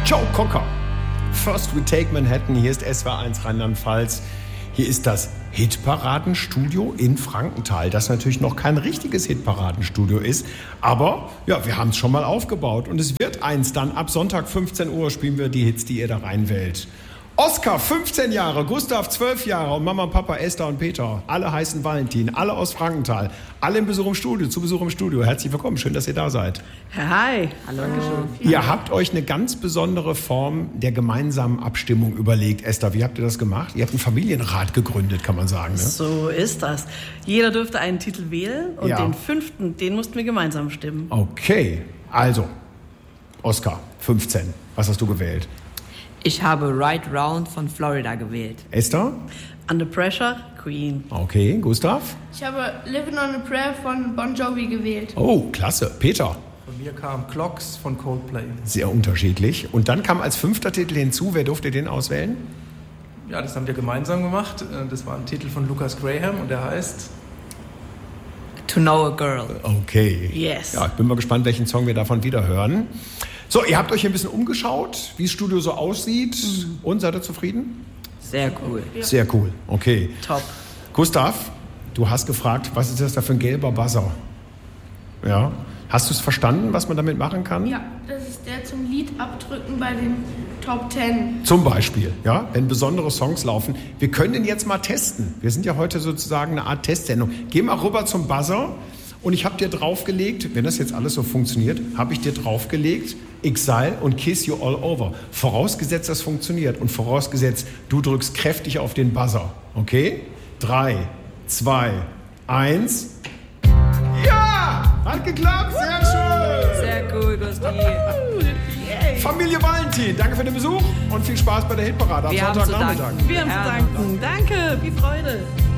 Joe Cocker. First We Take Manhattan. Hier ist SWR1 Rheinland-Pfalz. Hier ist das Hitparadenstudio in Frankenthal, das natürlich noch kein richtiges Hitparadenstudio ist. Aber ja, wir haben es schon mal aufgebaut. Und es wird eins dann. Ab Sonntag 15 Uhr spielen wir die Hits, die ihr da reinwählt. Oskar, 15 Jahre, Gustav, 12 Jahre und Mama und Papa, Esther und Peter. Alle heißen Valentin, alle aus Frankenthal. Alle zu Besuch im Studio. Herzlich willkommen, schön, dass ihr da seid. Hi. Hallo. Ihr habt euch eine ganz besondere Form der gemeinsamen Abstimmung überlegt. Esther, wie habt ihr das gemacht? Ihr habt einen Familienrat gegründet, kann man sagen. Ne? So ist das. Jeder durfte einen Titel wählen und den 5., den mussten wir gemeinsam stimmen. Okay, also, Oskar, 15. Was hast du gewählt? Ich habe Right Round von Florida gewählt. Esther? Under Pressure, Queen. Okay, Gustav? Ich habe Living on a Prayer von Bon Jovi gewählt. Oh, klasse. Peter? Von mir kam Clocks von Coldplay. Sehr unterschiedlich. Und dann kam als 5. Titel hinzu. Wer durfte den auswählen? Ja, das haben wir gemeinsam gemacht. Das war ein Titel von Lucas Graham und der heißt To Know a Girl. Okay. Yes. Ja, ich bin mal gespannt, welchen Song wir davon wieder hören. So, ihr habt euch hier ein bisschen umgeschaut, wie das Studio so aussieht. Und seid ihr zufrieden? Sehr cool. Ja. Sehr cool. Okay. Top. Gustav, du hast gefragt, was ist das da für ein gelber Buzzer? Ja. Hast du es verstanden, was man damit machen kann? Ja, das ist der zum Lied abdrücken bei den Top 10. Zum Beispiel, ja, wenn besondere Songs laufen. Wir können den jetzt mal testen. Wir sind ja heute sozusagen eine Art Testsendung. Geh mal rüber zum Buzzer und ich habe dir draufgelegt, wenn das jetzt alles so funktioniert, habe ich dir draufgelegt, Exile und Kiss You All Over. Vorausgesetzt, das funktioniert und vorausgesetzt, du drückst kräftig auf den Buzzer. Okay? 3, 2, 1. Ja! Hat geklappt, sehr schön! Sehr cool, Gusti. Familie Valentin, danke für den Besuch und viel Spaß bei der Hitparade am Wir haben zu Sonntagnachmittag. danken. Wir haben zu danken. Danke, viel Freude.